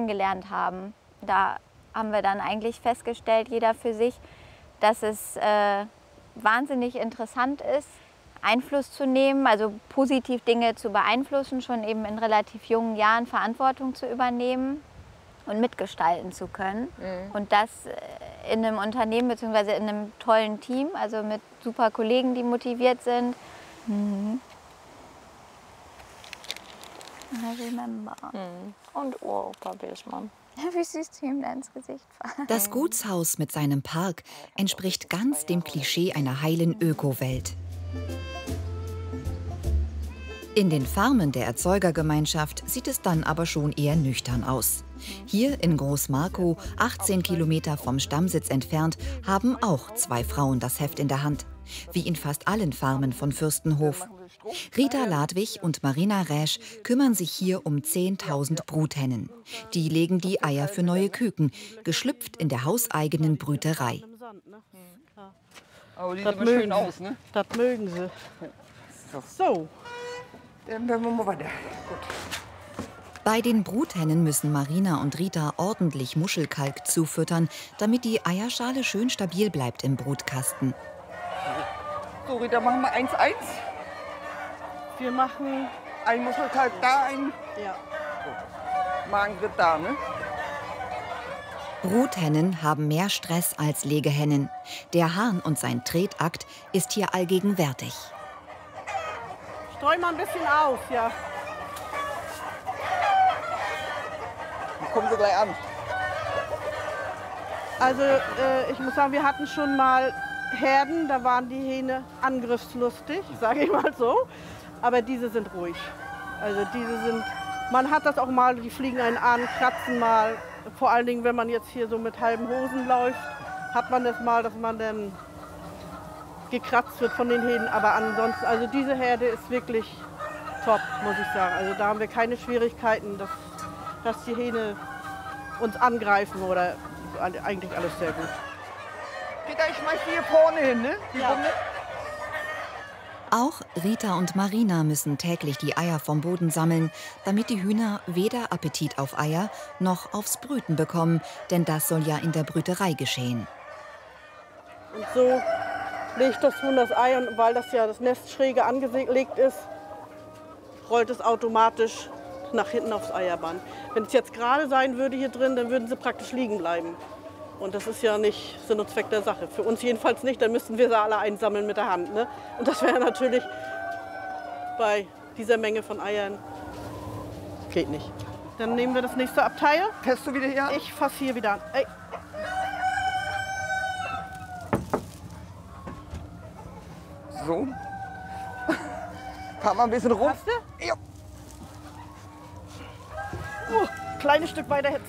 kennengelernt haben. Da haben wir dann eigentlich festgestellt, jeder für sich, dass es wahnsinnig interessant ist, Einfluss zu nehmen, also positiv Dinge zu beeinflussen, schon eben in relativ jungen Jahren Verantwortung zu übernehmen und mitgestalten zu können. Und das in einem Unternehmen bzw. in einem tollen Team, also mit super Kollegen, die motiviert sind. I remember. Und Opa Billsmann. Wie süß du ihm da ins Gesicht fallen. Das Gutshaus mit seinem Park entspricht ganz dem Klischee einer heilen Ökowelt. In den Farmen der Erzeugergemeinschaft sieht es dann aber schon eher nüchtern aus. Hier in Großmarkow, 18 Kilometer vom Stammsitz entfernt, haben auch 2 Frauen das Heft in der Hand. Wie in fast allen Farmen von Fürstenhof. Rita Ladwig und Marina Räsch kümmern sich hier um 10.000 Bruthennen. Die legen die Eier für neue Küken, geschlüpft in der hauseigenen Brüterei. Aber die sehen immer schön aus, ne? Das mögen sie. So. Dann werden wir mal weiter. Gut. Bei den Bruthennen müssen Marina und Rita ordentlich Muschelkalk zufüttern, damit die Eierschale schön stabil bleibt im Brutkasten. So, Rita, machen wir 1-1. Wir machen Ein Muschelkalk da, ein ja. Magenritt da, ne? Bruthennen haben mehr Stress als Legehennen. Der Hahn und sein Tretakt ist hier allgegenwärtig. Streu mal ein bisschen aus, ja. Dann kommen sie gleich an. Also ich muss sagen, wir hatten schon mal Herden, da waren die Hähne angriffslustig, sage ich mal so. Aber diese sind ruhig. Also diese sind, man hat das auch mal, die fliegen einen an, kratzen mal. Vor allen Dingen, wenn man jetzt hier so mit halben Hosen läuft, hat man das mal, dass man dann gekratzt wird von den Hähnen. Aber ansonsten, also diese Herde ist wirklich top, muss ich sagen. Also da haben wir keine Schwierigkeiten, dass die Hähne uns angreifen oder eigentlich alles sehr gut. Rita, ich schmeiß die hier vorne hin, ne? Ja. Auch Rita und Marina müssen täglich die Eier vom Boden sammeln, damit die Hühner weder Appetit auf Eier noch aufs Brüten bekommen, denn das soll ja in der Brüterei geschehen. Und so legt das Huhn das Ei und weil das ja das Nest schräge angelegt ist, rollt es automatisch nach hinten aufs Eierband. Wenn es jetzt gerade sein würde hier drin, dann würden sie praktisch liegen bleiben. Und das ist ja nicht Sinn und Zweck der Sache. Für uns jedenfalls nicht, dann müssten wir sie alle einsammeln mit der Hand. Ne? Und das wäre natürlich bei dieser Menge von Eiern, geht nicht. Dann nehmen wir das nächste Abteil. Fährst du wieder hier an? Ich fasse hier wieder an. Ey. So. Fahr mal ein bisschen rum. Hast du? Ja. Kleines Stück weiter jetzt.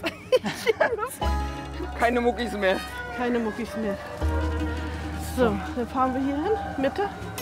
Keine Muckis mehr. Keine Muckis mehr. So, dann fahren wir hier hin, Mitte.